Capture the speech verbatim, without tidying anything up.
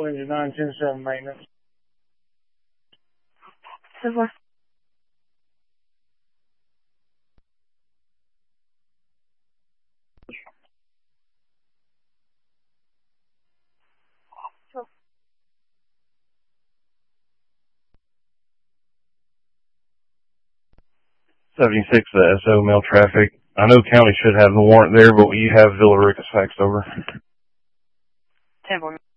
engine nine ten seven maintenance. ten four. seventy-six, the S O mail traffic. I know county should have the warrant there, but you have Villa Ricas faxed over. ten four.